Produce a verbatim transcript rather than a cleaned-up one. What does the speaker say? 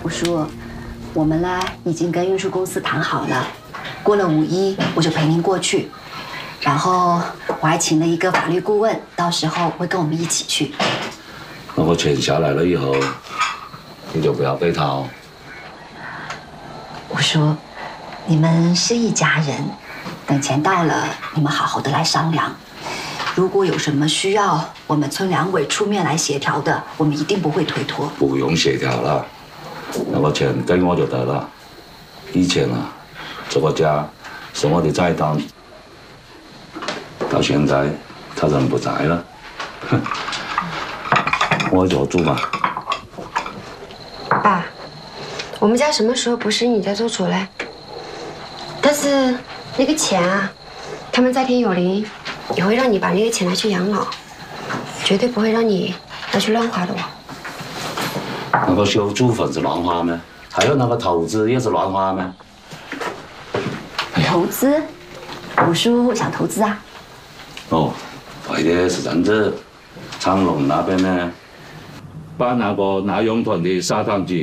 五叔，我们呢已经跟运输公司谈好了，过了五一我就陪您过去，然后我还请了一个法律顾问，到时候会跟我们一起去。 那我钱下来了以后，你就不要背他哦。 五叔，你们是一家人，等钱到了，你们好好的来商量。如果有什么需要我们村两委出面来协调的，我们一定不会推脱。 不用协调了，那个钱给我就得了。以前啊，这个家是我的载档，到现在他人不在了，哼，我做主吧。 爸，我们家什么时候不是你在做主嘞？但是那个钱啊，他们在天有灵。也会让你把那个钱拿去养老，绝对不会让你拿去乱花的哦。 那个修祖坟是乱花吗？还有那个投资也是乱花吗？ 投资？五叔想投资啊？ 哦，对的，是这样子。长隆那边呢，把那个耐用屯的砂糖机